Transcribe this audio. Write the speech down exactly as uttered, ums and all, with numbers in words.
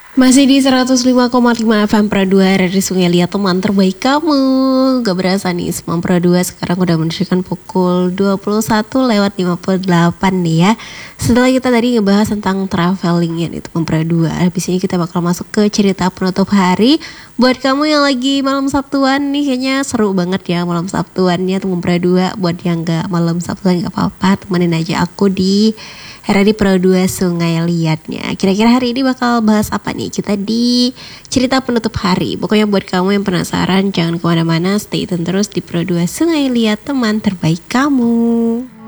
Masih di seratus lima koma lima F M Pro dua dari Sungai Liat, teman terbaik kamu. Gak berasa nih Semam Pro dua sekarang udah menunjukkan pukul dua puluh satu lewat lima puluh delapan nih ya. Setelah kita tadi ngebahas tentang travelingnya nih Semam Pro dua, habis ini kita bakal masuk ke cerita penutup hari. Buat kamu yang lagi malam Sabtuan nih, kayaknya seru banget ya malam Sabtuannya Semam Pro dua. Buat yang gak malam Sabtuan gak apa-apa, temenin aja aku di Heradi Pro dua Sungai Liatnya. Kira-kira hari ini bakal bahas apa nih kita di cerita penutup hari. Pokoknya buat kamu yang penasaran, jangan kemana-mana, stay tune terus di Pro dua Sungai Liat, teman terbaik kamu.